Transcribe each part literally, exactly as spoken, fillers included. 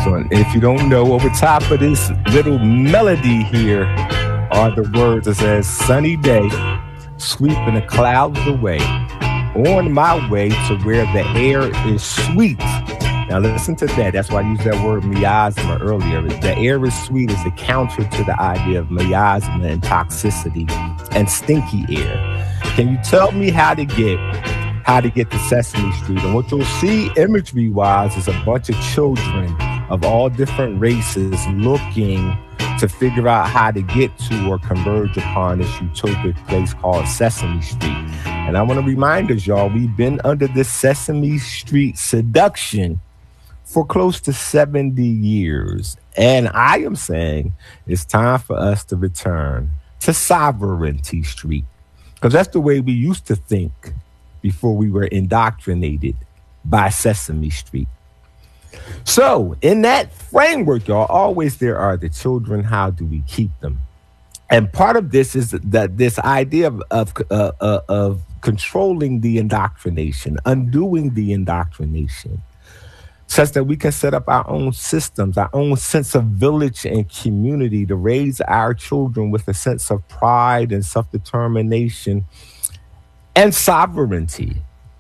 one. If you don't know, over top of this little melody here are the words that says, sunny day, sweeping the clouds away, on my way to where the air is sweet. Now listen to that. That's why I used that word miasma earlier. The air is sweet is a counter to the idea of miasma and toxicity and stinky air. Can you tell me how to get how to get to Sesame Street? And what you'll see imagery-wise is a bunch of children of all different races looking to figure out how to get to or converge upon this utopic place called Sesame Street. And I want to remind us, y'all, we've been under this Sesame Street seduction for close to seventy years. And I am saying it's time for us to return to Sovereignty Street, because that's the way we used to think before we were indoctrinated by Sesame Street. So in that framework, y'all, always there are the children. How do we keep them? And part of this is that this idea of of, uh, uh, of controlling the indoctrination, undoing the indoctrination, such that we can set up our own systems, our own sense of village and community to raise our children with a sense of pride and self-determination and sovereignty.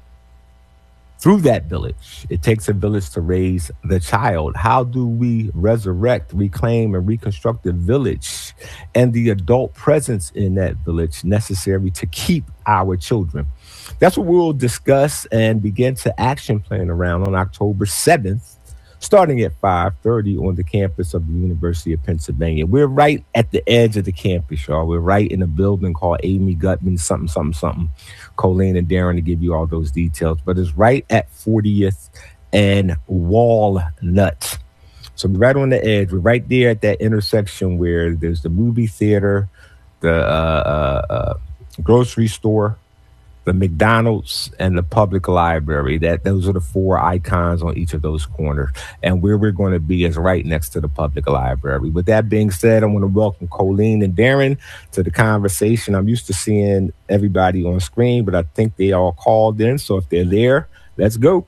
Through that village, it takes a village to raise the child. How do we resurrect, reclaim, and reconstruct the village and the adult presence in that village necessary to keep our children? That's what we'll discuss and begin to action plan around on October seventh, starting at five thirty on the campus of the University of Pennsylvania. We're right at the edge of the campus, y'all. We're right in a building called Amy Gutman, something, something, something. Colleen and Darren to give you all those details, but it's right at fortieth and Walnut. So we're right on the edge. We're right there at that intersection where there's the movie theater, the uh, uh, uh, grocery store, the McDonald's, and the public library. That those are the four icons on each of those corners. And where we're going to be is right next to the public library. With that being said, I want to welcome Colleen and Darren to the conversation. I'm used to seeing everybody on screen, but I think they all called in. So if they're there, let's go.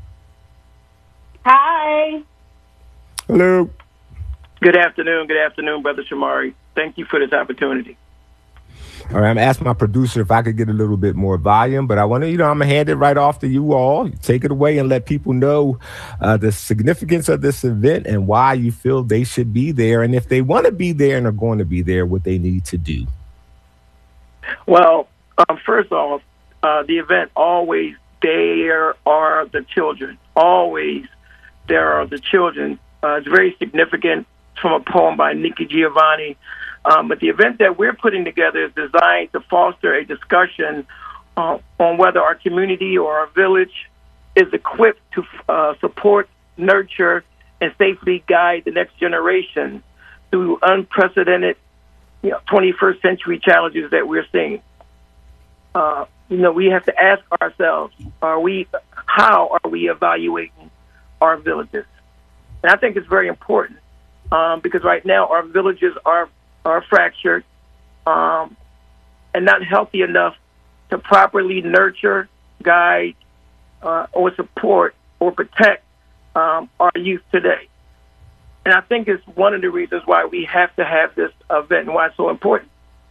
Hi. Hello. Good afternoon. Good afternoon, Brother Shamari. Thank you for this opportunity. All right, I'm asking my producer if I could get a little bit more volume, but I want to, you know, I'm going to hand it right off to you all. Take it away and let people know uh, the significance of this event and why you feel they should be there. And if they want to be there and are going to be there, what they need to do. Well, um, first off, uh, the event always, there are the children. Always there are the children. Uh, it's very significant from a poem by Nikki Giovanni. Um, but the event that we're putting together is designed to foster a discussion uh, on whether our community or our village is equipped to uh, support, nurture, and safely guide the next generation through unprecedented, you know, twenty-first century challenges that we're seeing. Uh, you know, we have to ask ourselves, are we, how are we evaluating our villages? And I think it's very important um, because right now our villages are are fractured um, and not healthy enough to properly nurture, guide, uh, or support or protect um, our youth today. And I think it's one of the reasons why we have to have this event and why it's so important.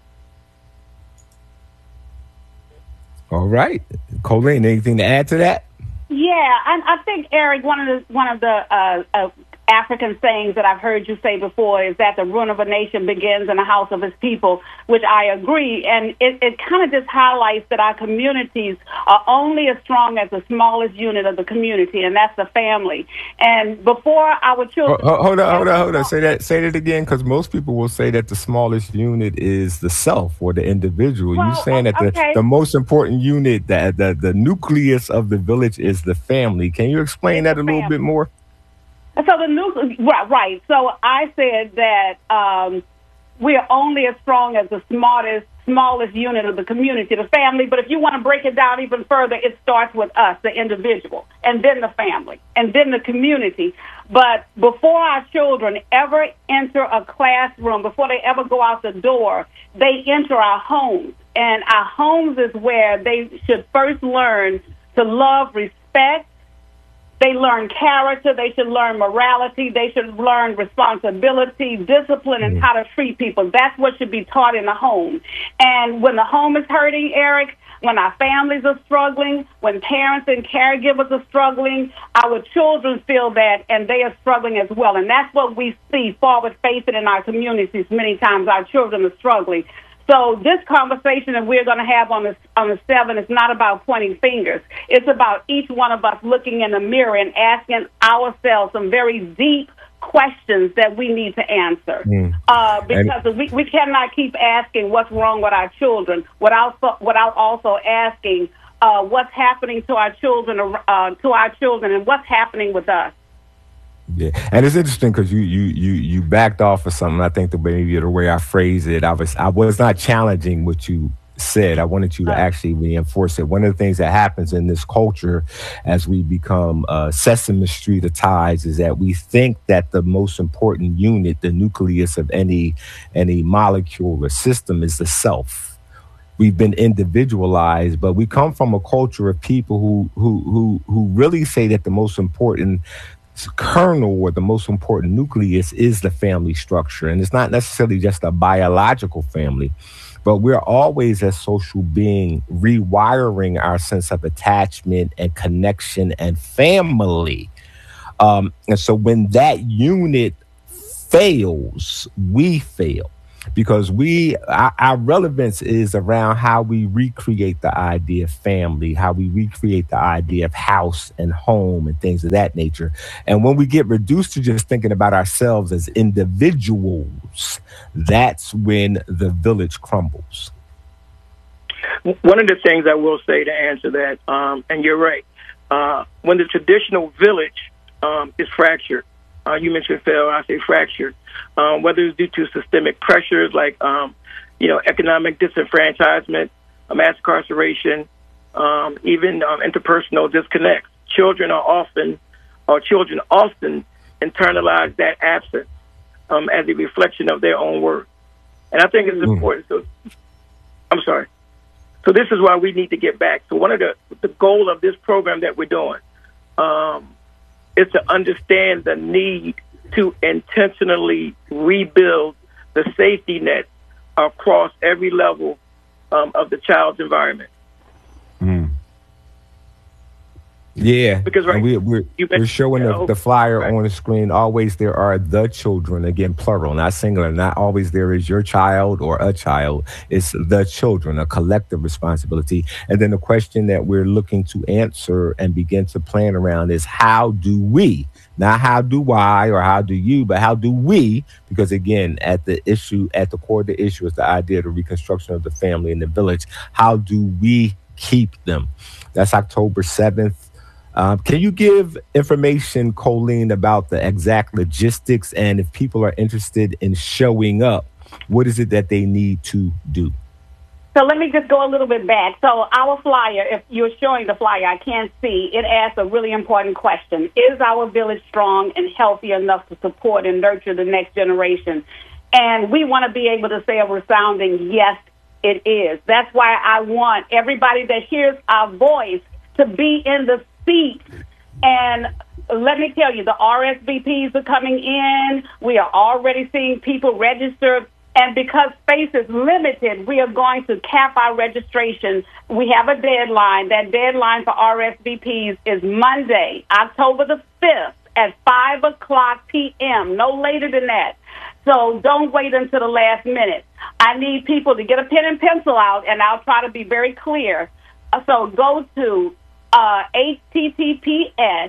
All right. Colleen, anything to add to that? Yeah, and I think, Eric, one of the one of the uh, uh, African sayings that I've heard you say before is that the ruin of a nation begins in the house of its people, which I agree. And it, it kind of just highlights that our communities are only as strong as the smallest unit of the community, and that's the family. And before our children... Hold, hold on, hold on, hold on. Say that, say that again, because most people will say that the smallest unit is the self or the individual. Well, You're saying that the, okay. the most important unit, the, the, the nucleus of the village is the family. Can you explain It's that a little family. bit more? So the new, right, right. So I said that um, we are only as strong as the smartest, smallest unit of the community, the family. But if you want to break it down even further, it starts with us, the individual, and then the family, and then the community. But before our children ever enter a classroom, before they ever go out the door, they enter our homes. And our homes is where they should first learn to love, respect. They learn character. They should learn morality. They should learn responsibility, discipline, and how to treat people. That's what should be taught in the home. And when the home is hurting, Eric, when our families are struggling, when parents and caregivers are struggling, our children feel that, and they are struggling as well. And that's what we see forward-facing in our communities. Many times our children are struggling. So this conversation that we're going to have on the, on the seventh is not about pointing fingers. It's about each one of us looking in the mirror and asking ourselves some very deep questions that we need to answer. Mm. Uh, because and, we, we cannot keep asking what's wrong with our children without, without also asking uh, what's happening to our children, uh, to our children and what's happening with us. Yeah, and it's interesting because you, you you you backed off of something. I think the maybe the way I phrased it, I was I was not challenging what you said. I wanted you to actually reinforce it. One of the things that happens in this culture as we become uh, Sesame Streetized is that we think that the most important unit, the nucleus of any any molecule or system, is the self. We've been individualized, but we come from a culture of people who who who who really say that the most important kernel or the most important nucleus is the family structure. And it's not necessarily just a biological family, but we're always, as social being, rewiring our sense of attachment and connection and family. Um, and so when that unit fails, we fail. Because we, our, our relevance is around how we recreate the idea of family, how we recreate the idea of house and home and things of that nature. And when we get reduced to just thinking about ourselves as individuals, that's when the village crumbles. One of the things I will say to answer that, um, and you're right, uh, when the traditional village um, is fractured, uh, you mentioned failed, I say fractured, Um, whether it's due to systemic pressures like, um, you know, economic disenfranchisement, uh, mass incarceration, um, even um, interpersonal disconnects. Children are often, or children often internalize that absence um, as a reflection of their own worth. And I think it's mm. important. So, I'm sorry. So this is why we need to get back. So one of the, the goal of this program that we're doing um, is to understand the need to intentionally rebuild the safety net across every level um, of the child's environment. Mm. Yeah, because right, we, we're, we're showing you the, know, the flyer right. on the screen. Always there are the children, again, plural, not singular. Not always there is your child or a child. It's the children, a collective responsibility. And then the question that we're looking to answer and begin to plan around is how do we, not how do I or how do you, but how do we, because again, at the issue, at the core of the issue is the idea of the reconstruction of the family and the village. How do we keep them? That's October seventh. Um, can you give information, Colleen, about the exact logistics, and if people are interested in showing up, what is it that they need to do? So let me just go a little bit back. So our flyer, if you're showing the flyer, I can't see, it asks a really important question. Is our village strong and healthy enough to support and nurture the next generation? And we want to be able to say a resounding yes, it is. That's why I want everybody that hears our voice to be in the seat. And let me tell you, the R S V Ps are coming in. We are already seeing people register. And because space is limited, we are going to cap our registration. We have a deadline. That deadline for R S V Ps is Monday, October the fifth at five o'clock p.m., no later than that. So don't wait until the last minute. I need people to get a pen and pencil out, and I'll try to be very clear. So go to uh, H T T P S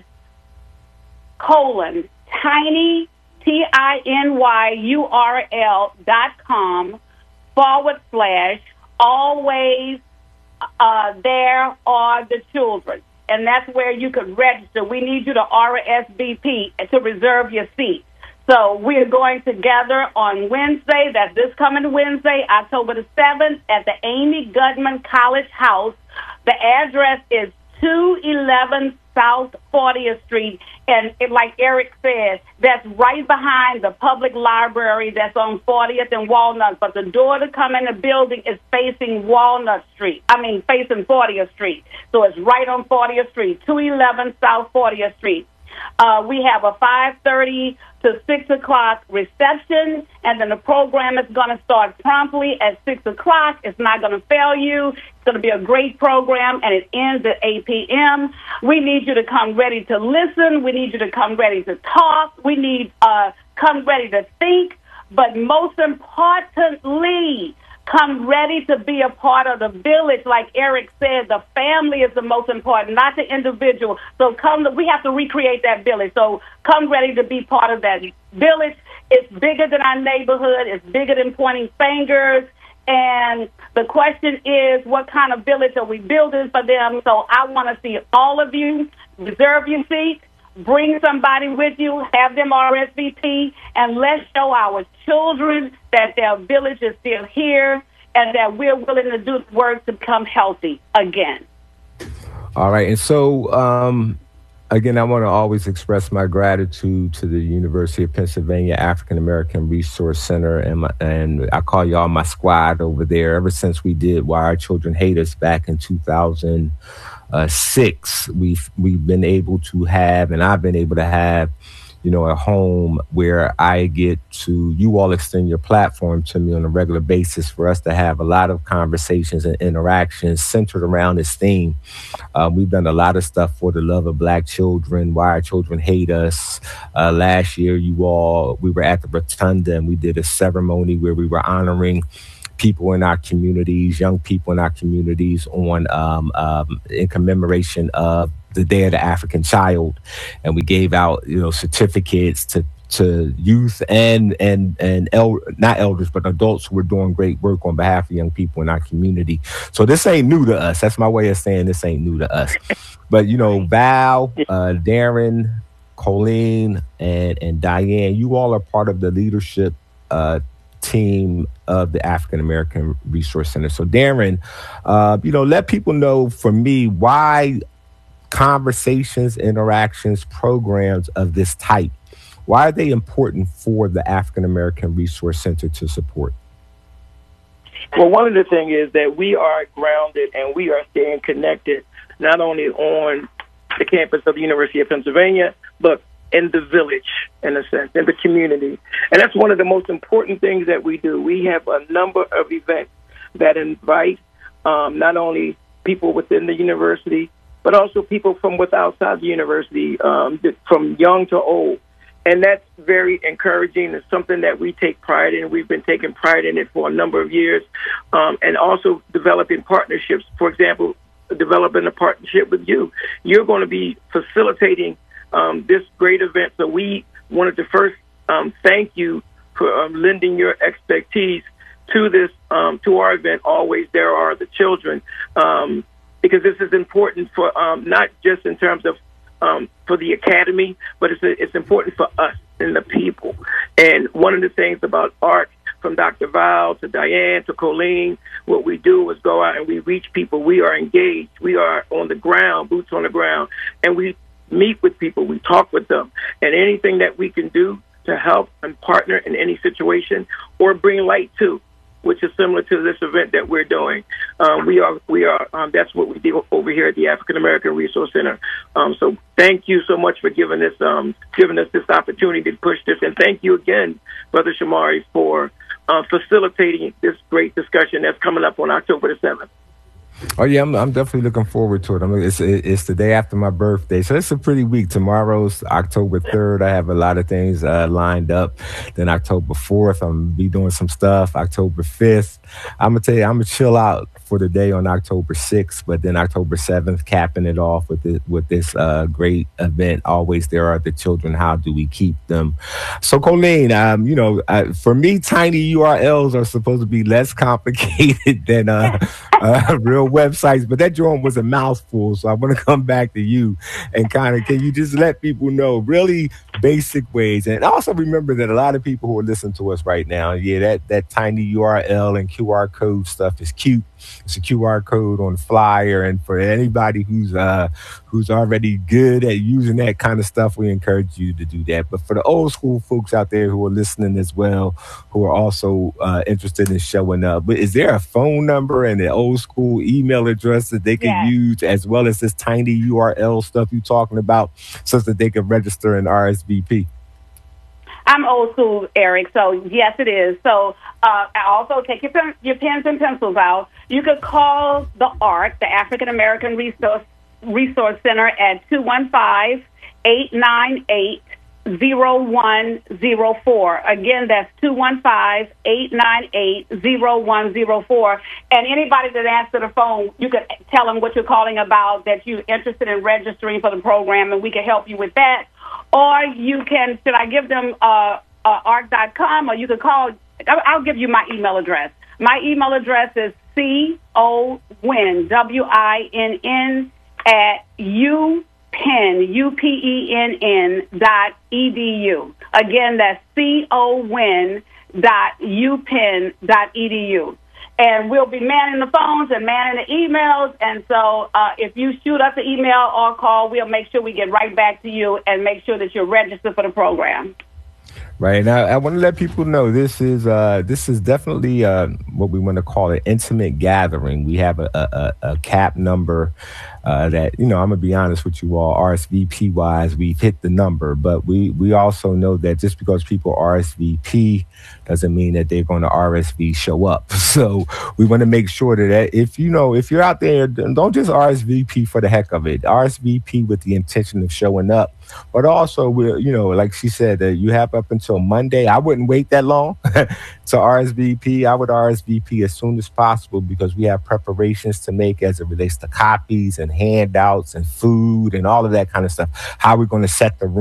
colon tiny T I N Y U R L dot com forward slash always uh, there are the children. And that's where you could register. We need you to R S V P to reserve your seat. So we're going together on Wednesday, that's this coming Wednesday, October the seventh, at the Amy Gutman College House. The address is two eleven South fortieth Street. And it, like Eric said, that's right behind the public library that's on fortieth and Walnut. But the door to come in the building is facing Walnut Street. I mean, facing fortieth Street. So it's right on fortieth Street, two eleven South fortieth Street. Uh, we have a five thirty to six o'clock reception, and then the program is going to start promptly at six o'clock. It's not going to fail you. It's going to be a great program, and it ends at eight p.m. We need you to come ready to listen. We need you to come ready to talk. We need uh, come ready to think. But most importantly, come ready to be a part of the village. Like Eric said, the family is the most important, not the individual. So come, we have to recreate that village. So come ready to be part of that village. It's bigger than our neighborhood. It's bigger than pointing fingers. And the question is, what kind of village are we building for them? So I want to see all of you. Reserve your seat. Bring somebody with you, have them R S V P, and let's show our children that their village is still here and that we're willing to do the work to become healthy again. All right. And so, um, again, I want to always express my gratitude to the University of Pennsylvania African American Resource Center, and my, and I call y'all my squad over there. Ever since we did Why Our Children Hate Us back in two thousand six, we've we've been able to have, and I've been able to have, you know, a home where I get to, you all extend your platform to me on a regular basis for us to have a lot of conversations and interactions centered around this theme. Uh, we've done a lot of stuff for the love of Black children, Why Our Children Hate Us. Uh, last year, you all, we were at the Rotunda and we did a ceremony where we were honoring people in our communities, young people in our communities on um, um, in commemoration of the Day of the African Child, and we gave out, you know, certificates to to youth and and and el- not elders but adults who were doing great work on behalf of young people in our community. So this ain't new to us. That's my way of saying this ain't new to us. But you know, Val, uh, Darren, Colleen, and and Diane, you all are part of the leadership uh, team of the African American Resource Center. So Darren, uh, you know, let people know, for me, why conversations, interactions, programs of this type, why are they important for the African American Resource Center to support? Well, one of the things is that we are grounded and we are staying connected, not only on the campus of the University of Pennsylvania, but in the village, in a sense, in the community. And that's one of the most important things that we do. We have a number of events that invite um, not only people within the university, but also people from with outside the university, um, from young to old. And that's very encouraging. It's something that we take pride in. We've been taking pride in it for a number of years. Um, and also developing partnerships. For example, developing a partnership with you. You're going to be facilitating um, this great event. So we wanted to first um, thank you for um, lending your expertise to this, um, to our event. Always There Are the Children. Um, because this is important for um, not just in terms of um, for the academy, but it's it's important for us and the people. And one of the things about ARC, from Doctor Val to Diane to Colleen, what we do is go out and we reach people. We are engaged. We are on the ground, boots on the ground, and we meet with people. We talk with them. And anything that we can do to help and partner in any situation or bring light to, which is similar to this event that we're doing. Um, we are, we are. Um, that's what we do over here at the African American Resource Center. Um, so thank you so much for giving this, um, giving us this opportunity to push this, and thank you again, Brother Shamari, for uh, facilitating this great discussion that's coming up on October the seventh. Oh yeah, I'm, I'm definitely looking forward to it. I mean, it's it's the day after my birthday, so it's a pretty week. Tomorrow's October third. I have a lot of things uh, lined up. Then October fourth, I'm gonna be doing some stuff. October fifth, I'm gonna tell you, I'm gonna chill out for the day on October sixth. But then October seventh, capping it off with this, with this uh, great event. Always There Are the Children. How do we keep them? So Colleen, um, you know, uh, for me, tiny U R Ls are supposed to be less complicated than uh, uh, real websites, but that joint was a mouthful, so I want to come back to you and kind of, can you just let people know really basic ways? And also remember that a lot of people who are listening to us right now, yeah, that that tiny U R L and Q R code stuff is cute, It's a Q R code on the flyer. And for anybody who's uh, who's already good at using that kind of stuff, we encourage you to do that. But for the old school folks out there who are listening as well, who are also uh, interested in showing up, but is there a phone number and an old school email address that they can Yes. use, as well as this tiny U R L stuff you're talking about, so that they can register and R S V P? I'm old school, Eric, so yes, it is. So uh, also take your, pen, your pens and pencils out. You could call the ARC, the African American Resource Resource Center, at two one five, eight nine eight, zero one zero four. Again, that's two one five, eight nine eight, zero one zero four. And anybody that answers the phone, you could tell them what you're calling about, that you're interested in registering for the program, and we can help you with that. Or you can, should I give them uh, uh, arc dot com, or you can call, I'll, I'll give you my email address. My email address is C O Win, W I N N, at UPenn, U P E N N dot E D U. Again, that's C O Win dot UPenn dot E D U. And we'll be manning the phones and manning the emails. And so uh, if you shoot us an email or call, we'll make sure we get right back to you and make sure that you're registered for the program. Right. Now, I want to let people know this is uh, this is definitely uh, what we want to call an intimate gathering. We have a, a, a cap number uh, that, you know, I'm going to be honest with you all, R S V P wise, we've hit the number. But we, we also know that just because people R S V P doesn't mean that they're going to R S V show up. So we want to make sure that if, you know, if you're out there, don't just R S V P for the heck of it. R S V P with the intention of showing up. But also, we're, you know, like she said, uh, you have up until Monday. I wouldn't wait that long to R S V P. I would R S V P as soon as possible, because we have preparations to make as it relates to copies and handouts and food and all of that kind of stuff. How we're going to set the room